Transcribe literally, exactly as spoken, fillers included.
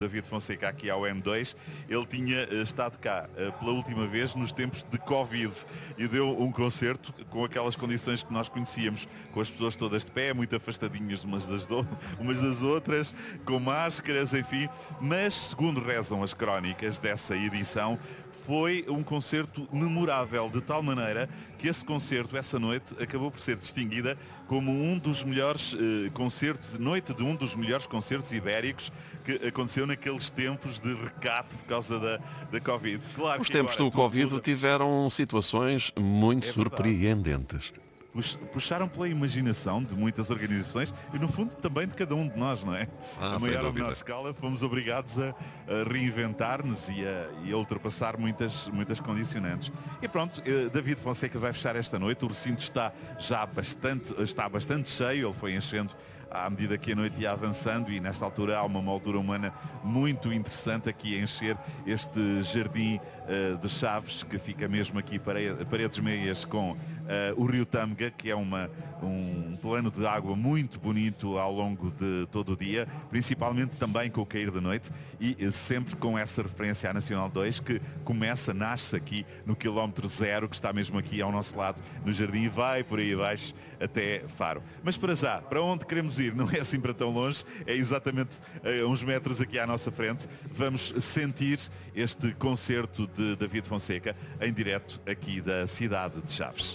David Fonseca aqui ao M dois, ele tinha uh, estado cá uh, pela última vez nos tempos de Covid e deu um concerto com aquelas condições que nós conhecíamos, com as pessoas todas de pé, muito afastadinhas umas das, do... umas das outras, com máscaras, enfim, mas segundo rezam as crónicas dessa edição, foi um concerto memorável, de tal maneira que esse concerto, essa noite, acabou por ser distinguida como um dos melhores eh, concertos, noite de um dos melhores concertos ibéricos que aconteceu naqueles tempos de recato por causa da, da Covid. Claro Os que tempos agora, do Covid tudo, tiveram situações muito É surpreendentes. puxaram pela imaginação de muitas organizações e no fundo também de cada um de nós, não é? Ah, a sem maior ou dúvida. menor escala fomos obrigados a, a reinventar-nos e a, e a ultrapassar muitas, muitas condicionantes. E pronto, eh, David Fonseca vai fechar esta noite, o recinto está já bastante, está bastante cheio, ele foi enchendo à medida que a noite ia avançando e nesta altura há uma moldura humana muito interessante aqui a encher este jardim uh, de Chaves, que fica mesmo aqui pare- paredes meias com uh, o rio Tâmega, que é uma, um plano de água muito bonito ao longo de todo o dia, principalmente também com o cair da noite e uh, sempre com essa referência à Nacional dois, que começa, nasce aqui no quilómetro zero, que está mesmo aqui ao nosso lado no jardim e vai por aí abaixo até Faro. Mas para já, para onde queremos ir? Não é assim para tão longe, é exatamente a uns metros aqui à nossa frente. Vamos sentir este concerto de David Fonseca em direto aqui da cidade de Chaves.